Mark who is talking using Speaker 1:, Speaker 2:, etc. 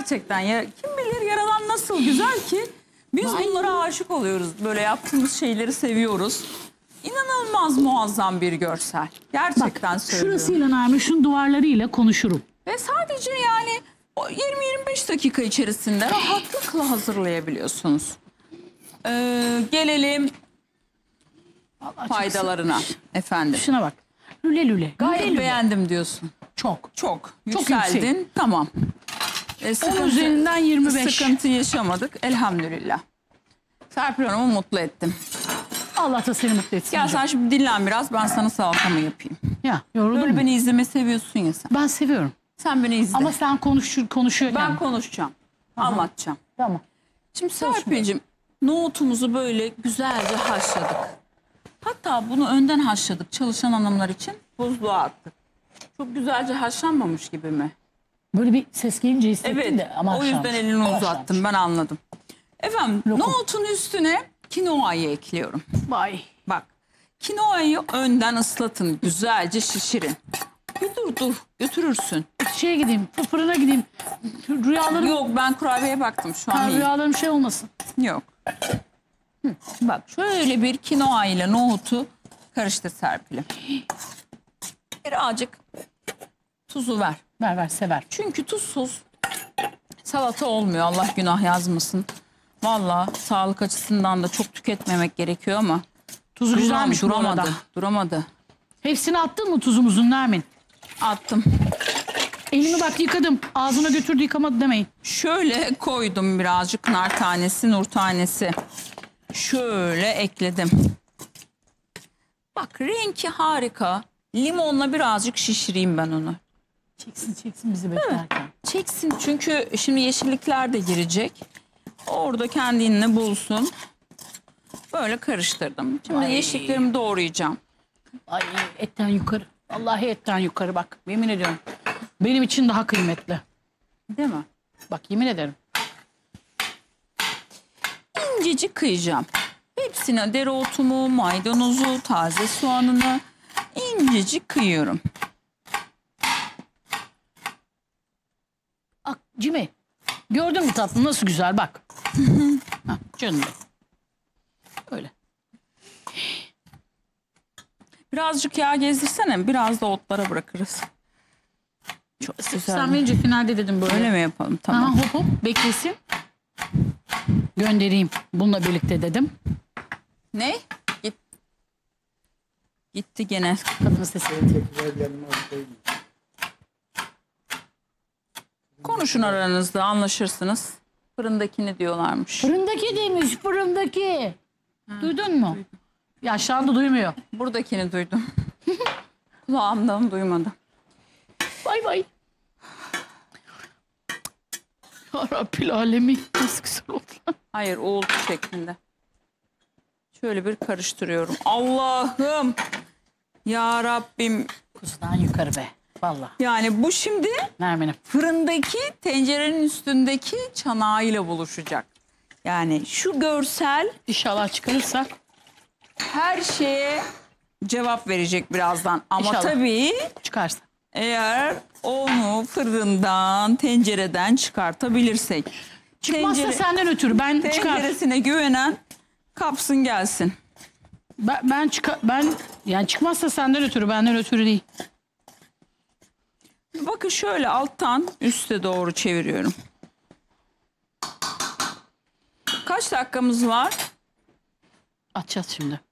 Speaker 1: Gerçekten ya, kim bilir yaradan nasıl güzel ki biz bunlara aşık oluyoruz. Böyle yaptığımız şeyleri seviyoruz. İnanılmaz muazzam bir görsel. Gerçekten söylüyorum.
Speaker 2: Şurasıyla Nermin, şunun duvarlarıyla konuşurum.
Speaker 1: Ve sadece yani o 20-25 dakika içerisinde rahatlıkla hazırlayabiliyorsunuz. Gelelim
Speaker 2: Vallahi
Speaker 1: faydalarına efendim.
Speaker 2: Şuna bak. Lüle lüle.
Speaker 1: Gayet
Speaker 2: Lüle lüle.
Speaker 1: beğendim diyorsun.
Speaker 2: Çok.
Speaker 1: Çok
Speaker 2: Çok
Speaker 1: yükseldin.
Speaker 2: yüksek.
Speaker 1: Tamam.
Speaker 2: Onun üzerinden 25.
Speaker 1: Sıkıntı yaşamadık elhamdülillah. Serpil Hanım'ı mutlu ettim.
Speaker 2: Allah da seni mutlu etsin.
Speaker 1: Gel
Speaker 2: hocam.
Speaker 1: sen şimdi dinlen biraz, ben sana salatamı yapayım.
Speaker 2: Ya yoruldun
Speaker 1: Böyle
Speaker 2: mu?
Speaker 1: beni izlemeyi seviyorsun ya sen.
Speaker 2: Ben seviyorum.
Speaker 1: Sen beni izle.
Speaker 2: Ama sen konuşuyorken.
Speaker 1: ben konuşacağım. Anlatacağım.
Speaker 2: Tamam.
Speaker 1: Şimdi Serpil'cim, nohutumuzu böyle güzelce haşladık. Hatta bunu önden haşladık çalışan hanımlar için, buzluğa attık. Çok güzelce haşlanmamış gibi mi?
Speaker 2: Böyle bir ses gelince hissettim
Speaker 1: Evet,
Speaker 2: de. Ama
Speaker 1: o yüzden
Speaker 2: haşlanmış.
Speaker 1: elini
Speaker 2: Haşlanmış.
Speaker 1: uzattım, ben anladım. Efendim,
Speaker 2: Lokum.
Speaker 1: nohutun üstüne kinoayı ekliyorum.
Speaker 2: Vay.
Speaker 1: Bak, kinoayı önden ıslatın, güzelce şişirin. Bir dur, götürürsün.
Speaker 2: Şeye gideyim, fırına gideyim. Rüyalarım,
Speaker 1: Yok, ben kurabiyeye baktım şu an iyi.
Speaker 2: rüyalarım şey olmasın.
Speaker 1: Yok. Bak, şöyle bir kinoa ile nohutu karıştır Serpil'im. Birazcık tuzu ver.
Speaker 2: Ver sever.
Speaker 1: Çünkü tuzsuz salata olmuyor, Allah günah yazmasın. Vallahi sağlık açısından da çok tüketmemek gerekiyor ama
Speaker 2: Tuzu güzelmiş bu
Speaker 1: duramadı.
Speaker 2: arada.
Speaker 1: Duramadı.
Speaker 2: Hepsini attın mı tuzumuzun Nermin?
Speaker 1: Attım.
Speaker 2: Elimi bak yıkadım. Ağzına götürdü yıkamadı demeyin.
Speaker 1: Şöyle koydum birazcık nar tanesi, nur tanesi. Şöyle ekledim. Bak, renki harika. Limonla birazcık şişireyim ben onu.
Speaker 2: Çeksin bizi beklerken.
Speaker 1: Çeksin, çünkü şimdi yeşillikler de girecek. Orada kendini bulsun. Böyle karıştırdım. Şimdi
Speaker 2: Ay.
Speaker 1: yeşilliklerimi doğrayacağım.
Speaker 2: Ay etten yukarı. Vallahi etten yukarı bak. Yemin ediyorum. Benim için daha kıymetli.
Speaker 1: Değil mi?
Speaker 2: Bak yemin ederim.
Speaker 1: İncecik kıyacağım. Hepsine dereotumu, maydanozu, taze soğanını incecik kıyıyorum.
Speaker 2: Bak Cimi. Gördün mü tatlım nasıl güzel bak. Hah, canım benim. Öyle.
Speaker 1: Birazcık yağ gezdirsene, biraz da otlara bırakırız. Çok güzel.
Speaker 2: Sen verince finalde dedim böyle.
Speaker 1: Öyle mi yapalım?
Speaker 2: Tamam.
Speaker 1: Tamam.
Speaker 2: Hop hop beklesin. Göndereyim bununla birlikte dedim.
Speaker 1: Ne? Gitti gene.
Speaker 2: Kadının sesi.
Speaker 1: Konuşun aranızda, anlaşırsınız. Fırındakini diyorlarmış.
Speaker 2: Fırındaki demiş fırındaki. Duydun mu? Yaşlandı duymuyor.
Speaker 1: Buradakini duydum. Kulağımdan duymadım.
Speaker 2: Bay bay. Ya Rabbil alemi nasıl güzel oldu.
Speaker 1: Hayır, uğultu şeklinde. Şöyle bir karıştırıyorum. Allah'ım. Ya Rabbim.
Speaker 2: Kuzudan yukarı be. Vallahi.
Speaker 1: Yani bu şimdi
Speaker 2: Nermin'im.
Speaker 1: fırındaki tencerenin üstündeki çanağıyla buluşacak. Yani şu görsel
Speaker 2: İnşallah çıkarırsak.
Speaker 1: her şeye cevap verecek birazdan. Ama
Speaker 2: İnşallah.
Speaker 1: tabii
Speaker 2: Çıkarsa.
Speaker 1: eğer onu fırından, tencereden çıkartabilirsek.
Speaker 2: Çıkmazsa senden ötürü ben çıkar.
Speaker 1: Tenceresine güvenen kapsın gelsin.
Speaker 2: Ben yani çıkmazsa senden ötürü benden ötürü değil.
Speaker 1: Bakın şöyle alttan üste doğru çeviriyorum. Kaç dakikamız var?
Speaker 2: Atacağız şimdi.